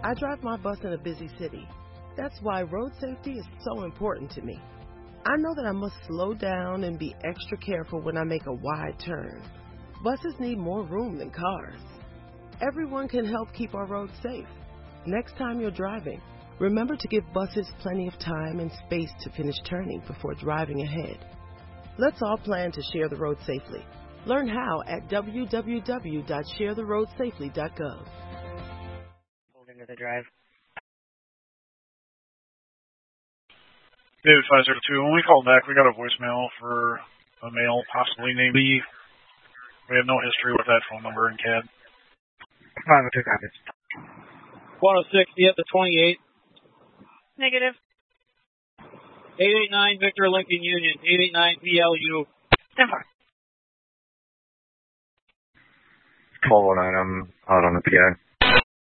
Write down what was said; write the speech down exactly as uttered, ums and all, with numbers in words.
I drive my bus in a busy city. That's why road safety is so important to me. I know that I must slow down and be extra careful when I make a wide turn. Buses need more room than cars. Everyone can help keep our roads safe. Next time you're driving, remember to give buses plenty of time and space to finish turning before driving ahead. Let's all plan to share the road safely. Learn how at w w w dot share the road safely dot gov. Pulled into the drive. David five zero two, when we called back, we got a voicemail for a male possibly named Lee. We have no history with that phone number in C A D. five oh two copies. one oh six, at the twenty-eight. Negative. eight eight nine Victor Lincoln Union, eight eight nine P L U. ten four. twelve oh nine, I'm out on the P I.